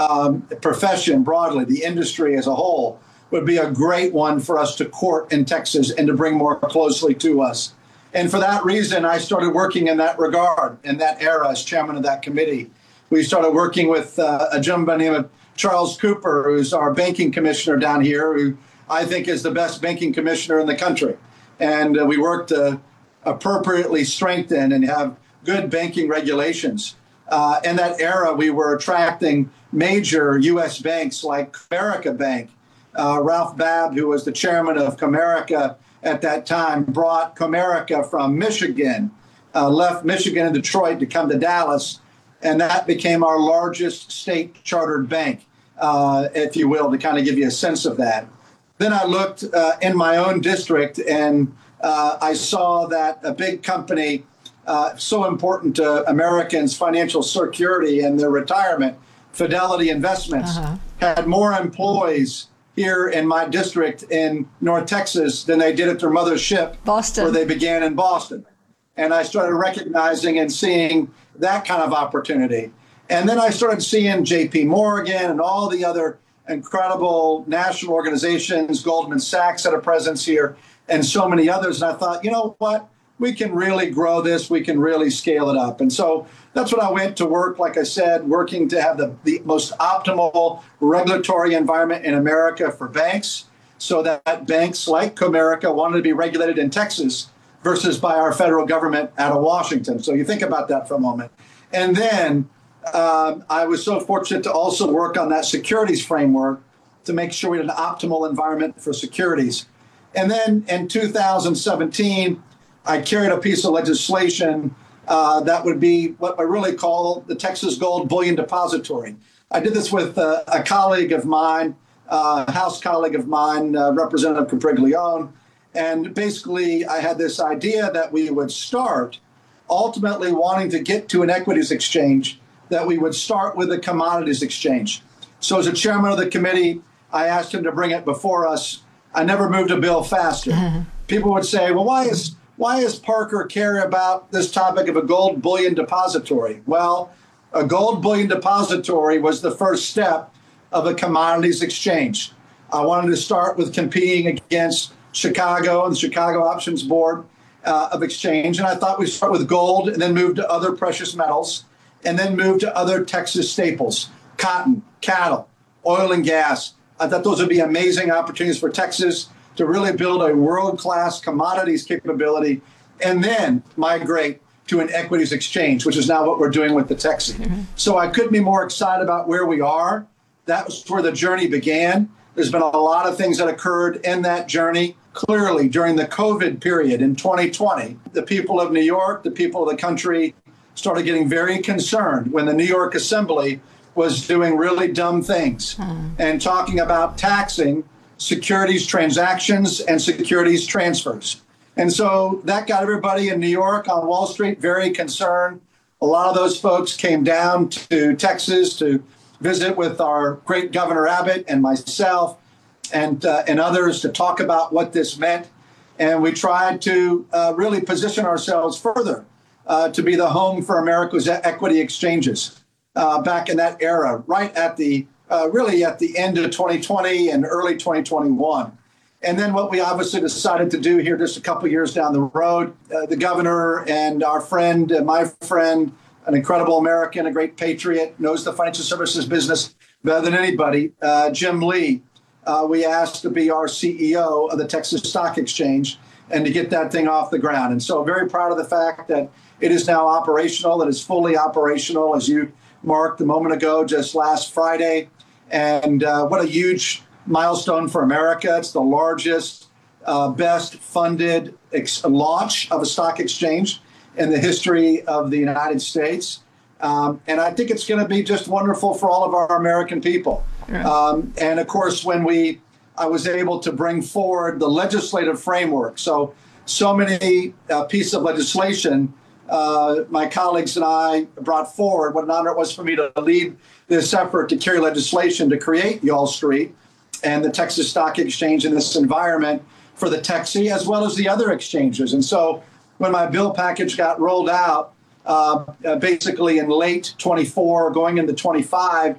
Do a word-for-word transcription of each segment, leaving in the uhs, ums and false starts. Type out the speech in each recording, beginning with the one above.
um, profession broadly, the industry as a whole, would be a great one for us to court in Texas and to bring more closely to us. And for that reason, I started working in that regard, in that era, as chairman of that committee. We started working with uh, a gentleman by the name of Charles Cooper, who's our banking commissioner down here, who I think is the best banking commissioner in the country. And uh, we worked to appropriately strengthen and have good banking regulations. Uh, in that era, we were attracting major U S banks like Comerica Bank. Uh, Ralph Babb, who was the chairman of Comerica at that time, brought Comerica from Michigan, uh, left Michigan and Detroit to come to Dallas, and that became our largest state chartered bank, uh, if you will, to kind of give you a sense of that. Then I looked uh, in my own district, and uh, I saw that a big company uh, so important to Americans' financial security and their retirement, Fidelity Investments, uh-huh. had more employees here in my district in North Texas than they did at their mother's ship, Boston, where they began in Boston. And I started recognizing and seeing that kind of opportunity. And then I started seeing J P Morgan and all the other incredible national organizations, Goldman Sachs had a presence here, and so many others. And I thought, you know what? We can really grow this. We can really scale it up. And so that's when I went to work, like I said, working to have the, the most optimal regulatory environment in America for banks, so that banks like Comerica wanted to be regulated in Texas versus by our federal government out of Washington. So you think about that for a moment. And then um, I was so fortunate to also work on that securities framework to make sure we had an optimal environment for securities. And then in two thousand seventeen, I carried a piece of legislation uh, that would be what I really call the Texas Gold Bullion Depository. I did this with uh, a colleague of mine, uh, House colleague of mine, uh, Representative Capriglione. And basically, I had this idea that we would start, ultimately wanting to get to an equities exchange, that we would start with a commodities exchange. So as a chairman of the committee, I asked him to bring it before us. I never moved a bill faster. Mm-hmm. People would say, well, why is why does Parker care about this topic of a gold bullion depository? Well, a gold bullion depository was the first step of a commodities exchange. I wanted to start with competing against Chicago and the Chicago Options Board uh, of Exchange. And I thought we'd start with gold and then move to other precious metals and then move to other Texas staples, cotton, cattle, oil and gas. I thought those would be amazing opportunities for Texas to really build a world-class commodities capability and then migrate to an equities exchange, which is now what we're doing with the Texie. Mm-hmm. So I couldn't be more excited about where we are. That was where the journey began. There's been a lot of things that occurred in that journey. Clearly, during the COVID period in twenty twenty, the people of New York, the people of the country started getting very concerned when the New York Assembly was doing really dumb things mm. and talking about taxing securities transactions and securities transfers. And so that got everybody in New York on Wall Street very concerned. A lot of those folks came down to Texas to visit with our great Governor Abbott and myself and uh, and others to talk about what this meant. And we tried to uh, really position ourselves further uh, to be the home for America's equity exchanges uh, back in that era, right at the uh, really at the end of twenty twenty and early twenty twenty-one. And then what we obviously decided to do here just a couple of years down the road, uh, the governor and our friend, uh, my friend, an incredible American, a great patriot, knows the financial services business better than anybody, uh, Jim Lee, uh, we asked to be our C E O of the Texas Stock Exchange and to get that thing off the ground. And so very proud of the fact that it is now operational, that it's fully operational, as you marked a moment ago, just last Friday. And uh, what a huge milestone for America. It's the largest, uh, best funded ex- launch of a stock exchange in the history of the United States. Um, and I think it's going to be just wonderful for all of our American people. Yeah. Um, and of course, when we, I was able to bring forward the legislative framework. So, so many uh, pieces of legislation uh, my colleagues and I brought forward. What an honor it was for me to lead this effort to carry legislation to create Y'all Street and the Texas Stock Exchange in this environment for the Texie, as well as the other exchanges. And so when my bill package got rolled out, uh, uh, basically in late twenty-four, going into twenty-five,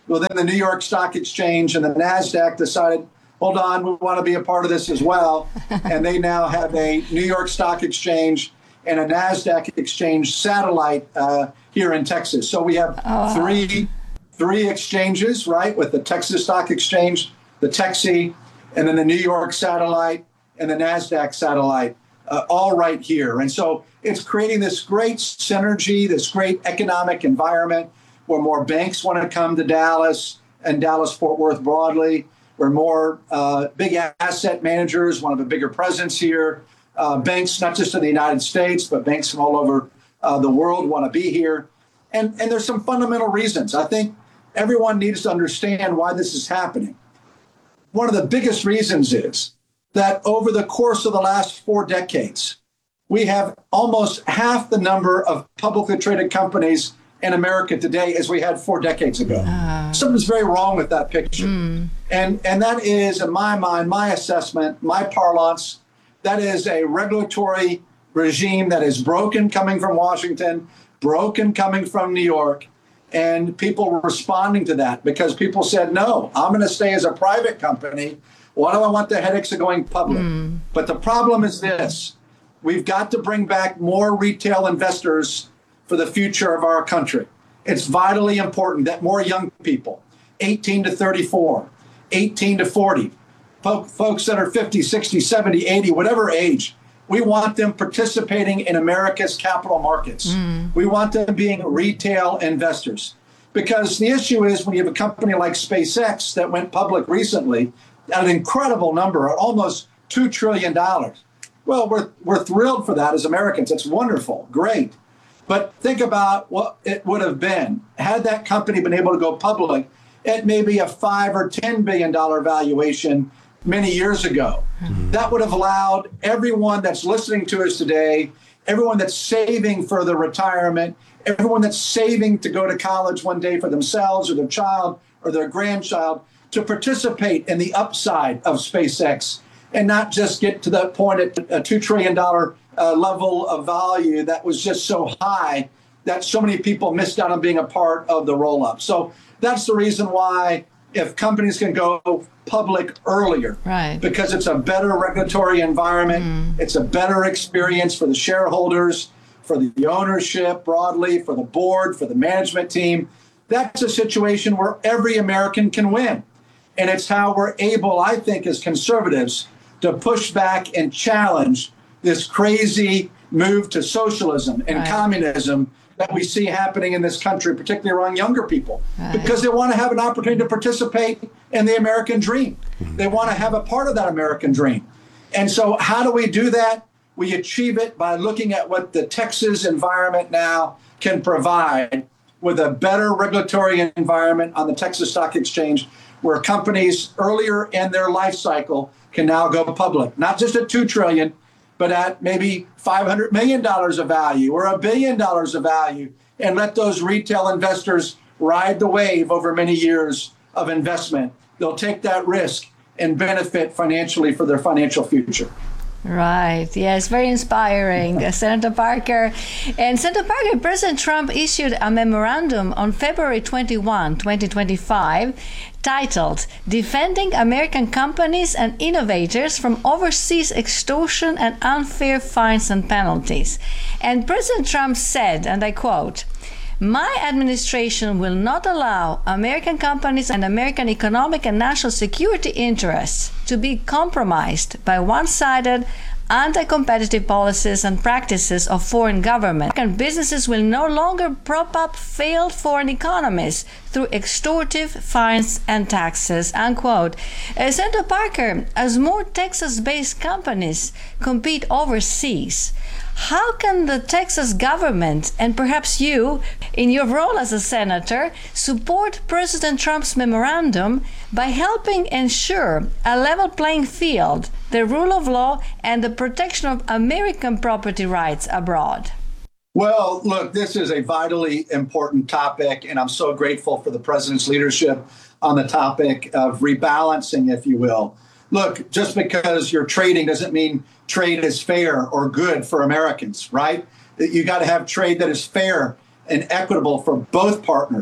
Well, then the New York Stock Exchange and the NASDAQ decided, hold on, we want to be a part of this as well. And they now have a New York Stock Exchange and a NASDAQ exchange satellite uh, here in Texas. So we have oh. three three exchanges, right, with the Texas Stock Exchange, the Texie, and then the New York satellite and the NASDAQ satellite, uh, all right here. And so it's creating this great synergy, this great economic environment where more banks want to come to Dallas and Dallas-Fort Worth broadly, where more uh, big asset managers want to have a bigger presence here. Uh, banks, not just in the United States, but banks from all over uh, the world want to be here. And, and there's some fundamental reasons. I think everyone needs to understand why this is happening. One of the biggest reasons is that over the course of the last four decades, we have almost half the number of publicly traded companies in America today as we had four decades ago. Uh, Something's very wrong with that picture. Mm. And, and that is, in my mind, my assessment, my parlance, that is a regulatory regime that is broken coming from Washington, broken coming from New York, and people were responding to that because people said, no, I'm going to stay as a private company. Why do I want the headaches of going public? Mm. But the problem is this. We've got to bring back more retail investors for the future of our country. It's vitally important that more young people, eighteen to thirty-four, eighteen to forty, folks that are fifty, sixty, seventy, eighty, whatever age, we want them participating in America's capital markets. Mm. We want them being retail investors. Because the issue is when you have a company like SpaceX that went public recently at an incredible number, almost two trillion dollars. Well, we're, we're thrilled for that as Americans. It's wonderful, great. But think about what it would have been had that company been able to go public at maybe a five or ten billion dollar valuation many years ago. Mm-hmm. That would have allowed everyone that's listening to us today, everyone that's saving for their retirement, everyone that's saving to go to college one day for themselves or their child or their grandchild to participate in the upside of SpaceX and not just get to that point at a two trillion dollars uh, level of value that was just so high that so many people missed out on being a part of the roll-up. So that's the reason why if companies can go public earlier, right, because it's a better regulatory environment, mm. it's a better experience for the shareholders, for the ownership broadly, for the board, for the management team. That's a situation where every American can win. And it's how we're able, I think, as conservatives, to push back and challenge this crazy move to socialism and right. communism that we see happening in this country, particularly around younger people, right. because they want to have an opportunity to participate in the American dream. They want to have a part of that American dream. And so how do we do that? We achieve it by looking at what the Texas environment now can provide with a better regulatory environment on the Texas Stock Exchange, where companies earlier in their life cycle can now go public, not just at two trillion dollars, but at maybe five hundred million dollars of value or a billion dollars of value, and let those retail investors ride the wave over many years of investment. They'll take that risk and benefit financially for their financial future. Right. Yes, very inspiring, uh, Senator Parker. And Senator Parker, President Trump issued a memorandum on February twenty-first, twenty twenty-five, titled Defending American Companies and Innovators from Overseas Extortion and Unfair Fines and Penalties. And President Trump said, and I quote, "My administration will not allow American companies and American economic and national security interests to be compromised by one-sided, anti-competitive policies and practices of foreign governments. American businesses will no longer prop up failed foreign economies through extortive fines and taxes," unquote. Uh, Senator Parker, as more Texas-based companies compete overseas, how can the Texas government, and perhaps you, in your role as a senator, support President Trump's memorandum by helping ensure a level playing field, the rule of law, and the protection of American property rights abroad? Well, look, this is a vitally important topic, and I'm so grateful for the president's leadership on the topic of rebalancing, if you will. Look, just because you're trading doesn't mean trade is fair or good for Americans, right? You got to have trade that is fair and equitable for both partners.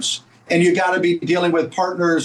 and you got to be dealing with partners